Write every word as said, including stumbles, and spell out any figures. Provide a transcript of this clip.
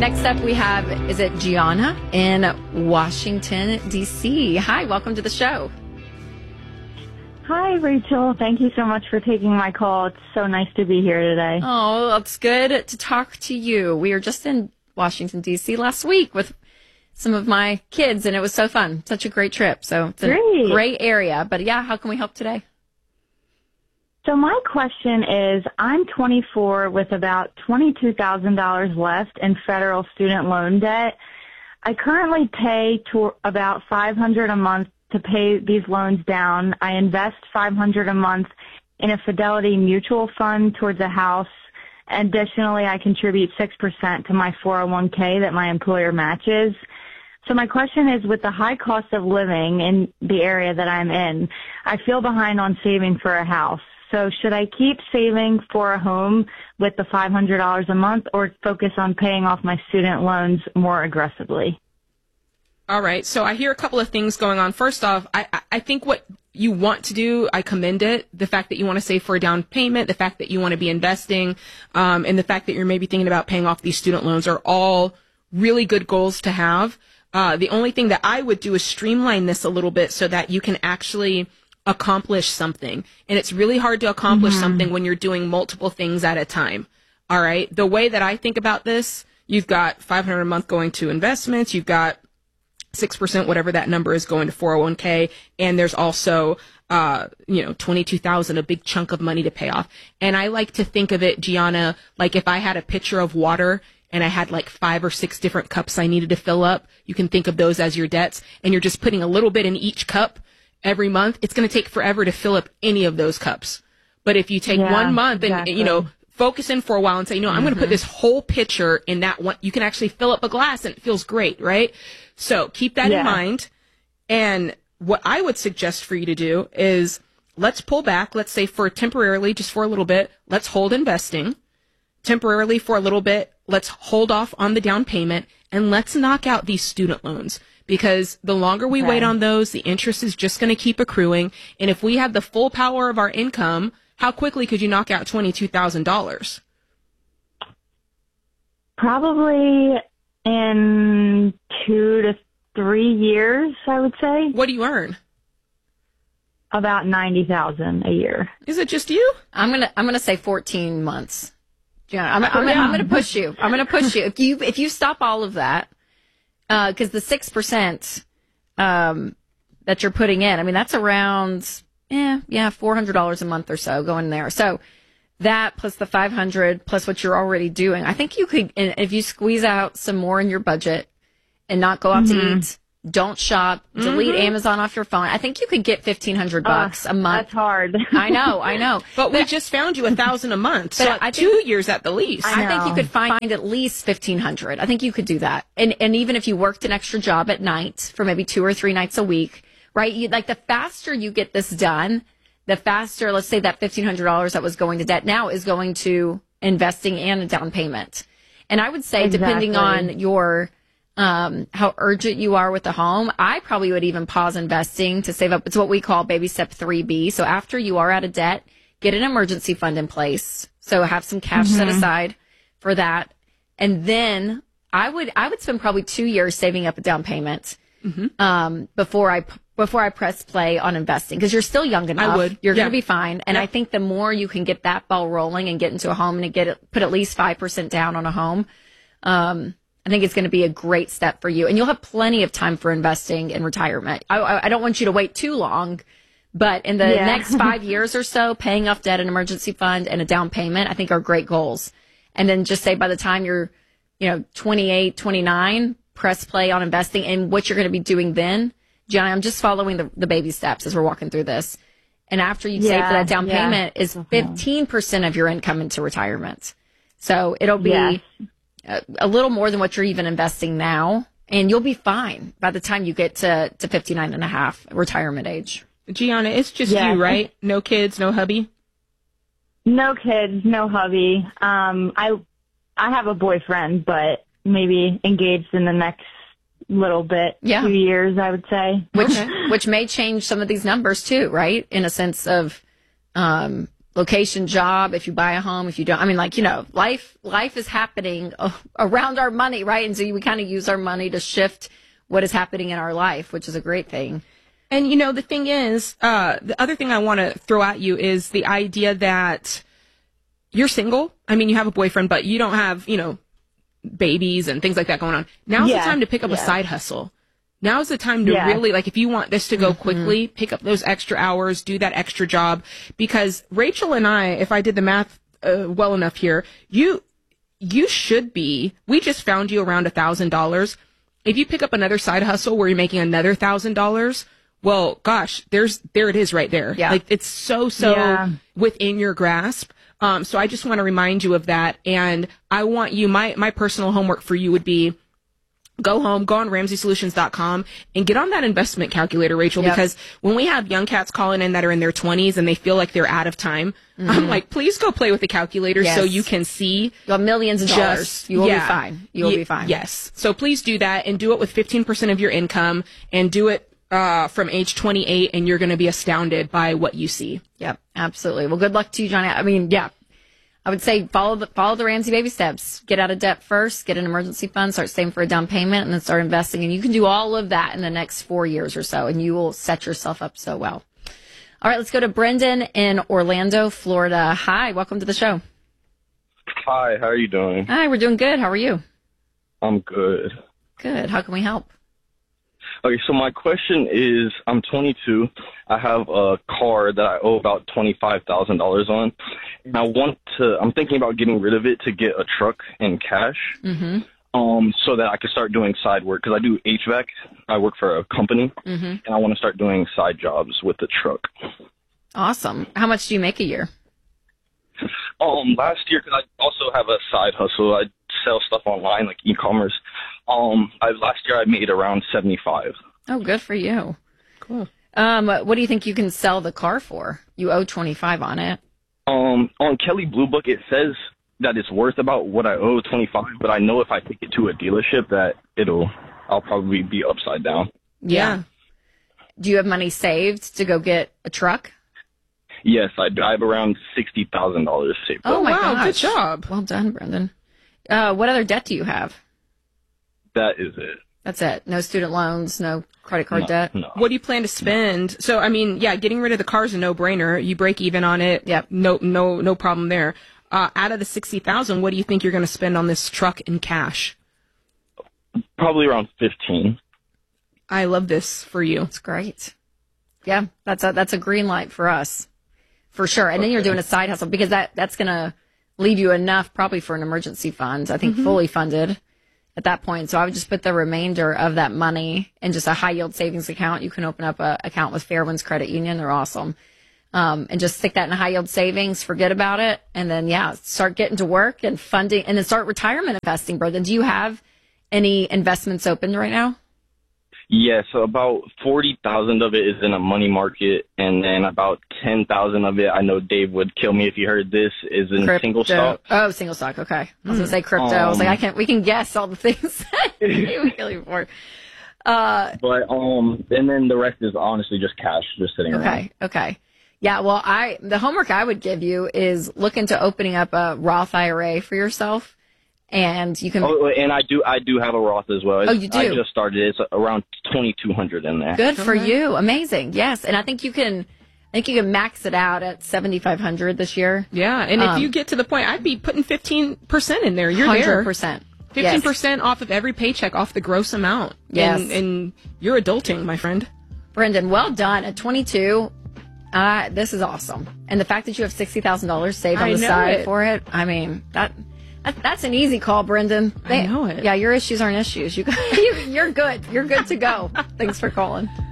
Next up, we have, is it Gianna in Washington, D C? Hi, welcome to the show. Hi, Rachel. Thank you so much for taking my call. It's so nice to be here today. Oh, it's good to talk to you. We were just in Washington, D C last week with some of my kids, and it was so fun. Such a great trip. So it's a Great. great area. But yeah, how can we help today? So my question is, I'm twenty-four with about twenty-two thousand dollars left in federal student loan debt. I currently pay to about five hundred dollars a month to pay these loans down. I invest five hundred dollars a month in a Fidelity mutual fund towards a house. Additionally, I contribute six percent to my four oh one k that my employer matches. So my question is, with the high cost of living in the area that I'm in, I feel behind on saving for a house. So should I keep saving for a home with the five hundred dollars a month or focus on paying off my student loans more aggressively? All right. So I hear a couple of things going on. First off, I, I think what you want to do, I commend it. The fact that you want to save for a down payment, the fact that you want to be investing, um, and the fact that you're maybe thinking about paying off these student loans are all really good goals to have. Uh, the only thing that I would do is streamline this a little bit so that you can actually accomplish something. And it's really hard to accomplish mm-hmm. something when you're doing multiple things at a time. All right. The way that I think about this, you've got five hundred dollars a month going to investments. You've got six percent, whatever that number is, going to four oh one k. And there's also, uh, you know, twenty-two thousand dollars, a big chunk of money to pay off. And I like to think of it, Gianna, like if I had a pitcher of water and I had like five or six different cups I needed to fill up, you can think of those as your debts. And you're just putting a little bit in each cup every month. It's going to take forever to fill up any of those cups. But if you take yeah, one month and, exactly. you know, focus in for a while and say, you know, I'm mm-hmm. going to put this whole pitcher in that one, you can actually fill up a glass and it feels great, right? So keep that yeah. in mind. And what I would suggest for you to do is let's pull back. Let's say for temporarily, just for a little bit, let's hold investing. Temporarily for a little bit, let's hold off on the down payment and let's knock out these student loans. Because the longer we okay. wait on those, the interest is just going to keep accruing. And if we have the full power of our income, how quickly could you knock out twenty-two thousand dollars? Probably in two to three years, I would say. What do you earn? About ninety thousand dollars a year. Is it just you? I'm gonna I'm gonna say fourteen months. Yeah, I'm, I'm, I'm, I'm gonna push you. I'm gonna push you. If you if you stop all of that, because uh, the six percent um, that you're putting in, I mean that's around yeah yeah four hundred dollars a month or so going there. So that plus the five hundred plus what you're already doing, I think you could, if you squeeze out some more in your budget and not go out mm-hmm. to eat, don't shop, delete mm-hmm. Amazon off your phone. I think you could get fifteen hundred bucks uh, a month. That's hard. I know, I know. But, but we just found you a thousand a month. So I two think, years at the least. I, I think you could find, find at least fifteen hundred. I think you could do that. And and even if you worked an extra job at night for maybe two or three nights a week, right? You, like the faster you get this done, the faster, let's say that fifteen hundred dollars that was going to debt now is going to investing and a down payment. And I would say, exactly. depending on your, um, how urgent you are with the home, I probably would even pause investing to save up. It's what we call baby step three B. So after you are out of debt, get an emergency fund in place. So have some cash mm-hmm. set aside for that. And then I would, I would spend probably two years saving up a down payment, mm-hmm. um, before I before I press play on investing, because you're still young enough. I would. You're yeah. going to be fine. And yeah. I think the more you can get that ball rolling and get into a home and get it, put at least five percent down on a home, um, I think it's going to be a great step for you. And you'll have plenty of time for investing in retirement. I, I don't want you to wait too long, but in the yeah. next five years or so, paying off debt, an emergency fund, and a down payment, I think are great goals. And then just say by the time you're, you know, twenty-eight, twenty-nine, press play on investing. And what you're going to be doing then, Gianna, I'm just following the, the baby steps as we're walking through this. And after you yeah, save for that down yeah. payment is fifteen percent of your income into retirement. So it'll be yes. a, a little more than what you're even investing now. And you'll be fine by the time you get to, to fifty-nine and a half, retirement age. Gianna, it's just yes. you, right? No kids, no hubby? No kids, no hubby. Um, I, I have a boyfriend, but maybe engaged in the next little bit, yeah. few years, I would say. Which which may change some of these numbers too, right? In a sense of, um, location, job, if you buy a home, if you don't. I mean, like, you know, life life is happening around our money, right? And so we kind of use our money to shift what is happening in our life, which is a great thing. And, you know, the thing is, uh, the other thing I want to throw at you is the idea that you're single. I mean, you have a boyfriend, but you don't have, you know, babies and things like that going on. Now's Yeah. the time to pick up Yeah. a side hustle. Now's the time to Yeah. really, like, if you want this to go Mm-hmm. quickly, pick up those extra hours, do that extra job. Because Rachel and I, if I did the math uh, well enough here, you you should be, we just found you around a thousand dollars. If you pick up another side hustle where you're making another thousand dollars, well, gosh, there's there it is right there. Yeah. Like, it's so so Yeah. within your grasp. Um, so I just want to remind you of that, and I want you. My my personal homework for you would be: go home, go on Ramsey Solutions dot com and get on that investment calculator, Rachel, Yep. because when we have young cats calling in that are in their twenties and they feel like they're out of time, I'm like, please go play with the calculator so Yes. you can see You'll have millions of dollars. just, You will yeah. be fine. You will Ye- be fine. Yes. So please do that and do it with fifteen percent of your income and do it uh, from age twenty-eight, and you're going to be astounded by what you see. Yep, absolutely. Well, good luck to you, Johnny. I mean, yeah, I would say follow the follow the Ramsey baby steps. Get out of debt first, get an emergency fund, start saving for a down payment, and then start investing. And you can do all of that in the next four years or so, and you will set yourself up so well. All right, let's go to Brendan in Orlando, Florida. Hi, welcome to the show. Hi, how are you doing? Hi, we're doing good. How are you? I'm good. Good. How can we help? Okay, so my question is, I'm twenty-two. I have a car that I owe about twenty-five thousand dollars on, and I want to, I'm thinking about getting rid of it to get a truck in cash, Mm-hmm. um, so that I can start doing side work, because I do H V A C. I work for a company, Mm-hmm. and I want to start doing side jobs with the truck. Awesome. How much do you make a year? Um, last year, because I also have a side hustle, I sell stuff online, like e-commerce. Um, I, last year I made around seventy-five. Oh, good for you. Cool. Um, what do you think you can sell the car for? You owe twenty-five on it. Um, on Kelley Blue Book, it says that it's worth about what I owe, twenty-five, but I know if I take it to a dealership that it'll, I'll probably be upside down. Yeah. Do you have money saved to go get a truck? Yes, I, I have around sixty thousand dollars saved Oh, up. my wow, gosh. good job. Well done, Brendan. Uh, what other debt do you have? That is it. That's it. No student loans, no credit card No, debt. no. What do you plan to spend? So, I mean, yeah, getting rid of the car is a no-brainer. You break even on it. Yep. No, no, no problem there. Uh, out of the sixty thousand, what do you think you're going to spend on this truck in cash? Probably around fifteen. I love this for you. That's great. Yeah, that's a that's a green light for us, for sure. And then you're doing a side hustle because that that's going to leave you enough probably for an emergency fund. I think fully funded at that point. So I would just put the remainder of that money in just a high yield savings account. You can open up an account with Fairwinds Credit Union. They're awesome. Um, and just stick that in a high yield savings, forget about it. And then, yeah, start getting to work and funding and then start retirement investing, Brendan. Do you have any investments open right now? Yeah, so about forty thousand of it is in a money market, and then about ten thousand of it, I know Dave would kill me if he heard this, is in Crypto. single stock. Oh, single stock. Okay. I was going to say crypto. I was like, Um, I can't, we can guess all the things you would kill you for. Uh, But, um, and then the rest is honestly just cash, just sitting around. okay. Okay. Yeah. Well, I, the homework I would give you is look into opening up a Roth I R A for yourself. And you can, Oh, and I do, I do have a Roth as well. Oh, you do? I just started. It's around twenty-two hundred in there. good for Okay. you. Amazing. Yes. And I think you can, I think you can max it out at seventy-five hundred this year. Yeah, and Um, if you get to the point, I'd be putting fifteen percent in there. You're one hundred there. percent. fifteen percent off of every paycheck, off the gross amount. Yes. And, and you're adulting, my friend. Brendan, well done. At twenty-two, uh, this is awesome. And the fact that you have sixty thousand dollars saved on I the know side it. for it, I mean, that, that that's an easy call, Brendan. I know it. Yeah, your issues aren't issues. You, you, you're good. You're good to go. Thanks for calling.